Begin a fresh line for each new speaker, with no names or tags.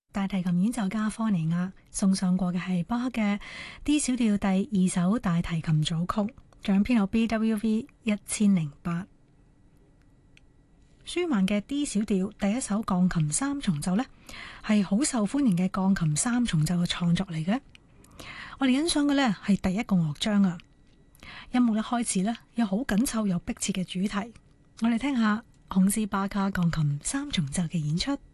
大提琴演奏家科尼亞送上過嘅係巴赫嘅 D 小調第2首大提琴組曲，獎編號 BWV 1008。舒曼嘅 D 小調第1首鋼琴三重奏呢，係好受歡迎嘅鋼琴三重奏嘅創作嚟嘅。我哋欣賞嘅呢係第一個樂章啊。音樂一開始呢，有好緊湊又迫切嘅主題，我哋聽下孔斯巴卡鋼琴三重奏嘅演出。